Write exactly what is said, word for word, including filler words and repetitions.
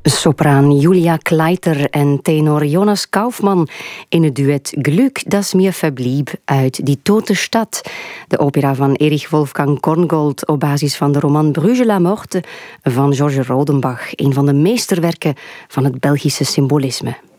Sopraan Julia Kleiter en tenor Jonas Kaufmann in het duet Glück, das mir verblieb uit Die Tote Stad, de opera van Erich Wolfgang Korngold op basis van de roman Bruges la Morte van Georges Rodenbach, een van de meesterwerken van het Belgische symbolisme.